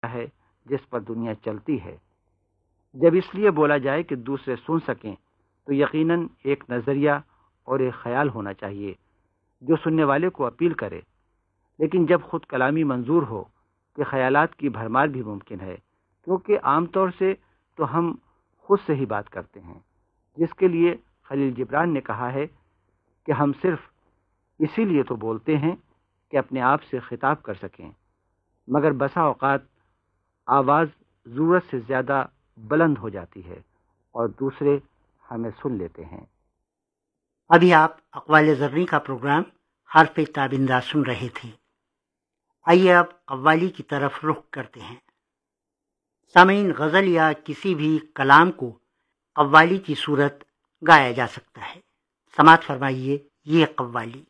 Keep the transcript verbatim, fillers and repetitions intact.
है जिस पर दुनिया चलती है। जब इसलिए बोला जाए कि दूसरे सुन सकें तो यकीनन एक नज़रिया और एक ख्याल होना चाहिए जो सुनने वाले को अपील करे। लेकिन जब खुद कलामी मंजूर हो कि ख्यालात की भरमार भी मुमकिन है, क्योंकि आमतौर से तो हम खुद से ही बात करते हैं, जिसके लिए खलील जिब्रान ने कहा है कि हम सिर्फ इसीलिए तो बोलते हैं कि अपने आप से खिताब कर सकें, मगर बसा औकात आवाज़ ज़रूरत से ज़्यादा बुलंद हो जाती है और दूसरे हमें सुन लेते हैं। अभी आप अक़वाल ज़र्री का प्रोग्राम हर्फ़ ताबिंदा सुन रहे थे। आइए अब कव्वाली की तरफ रुख करते हैं। सामीन, गज़ल या किसी भी कलाम को कव्वाली की सूरत गाया जा सकता है। समाअत फरमाइए ये कव्वाली।